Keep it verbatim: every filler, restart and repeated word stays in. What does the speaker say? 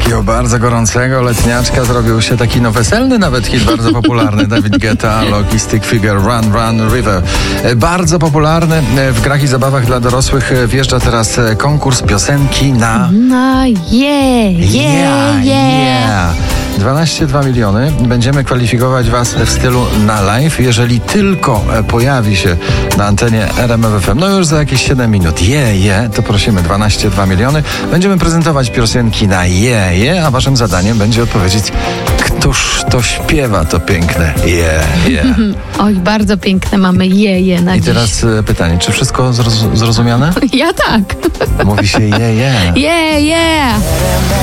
takiego bardzo gorącego letniaczka zrobił się taki no weselny nawet hit, bardzo popularny. David Guetta, Logistic Figure, Run, Run, River. Bardzo popularny w grach i zabawach dla dorosłych. Wjeżdża teraz konkurs piosenki na... No yeah, yeah, yeah. dwanaście przecinek dwa miliony. Będziemy kwalifikować Was w stylu na live, jeżeli tylko pojawi się na antenie R M F F M. No już za jakieś siedem minut. Je, yeah, je, yeah, to prosimy, dwanaście przecinek dwa miliony. Będziemy prezentować piosenki na je, yeah, je, yeah, a Waszym zadaniem będzie odpowiedzieć, któż to śpiewa to piękne je, yeah, je. Yeah. Oj, bardzo piękne mamy je, je na I dziś. teraz pytanie, czy wszystko zroz- zrozumiane? Ja tak. Mówi się je, je. Je, je.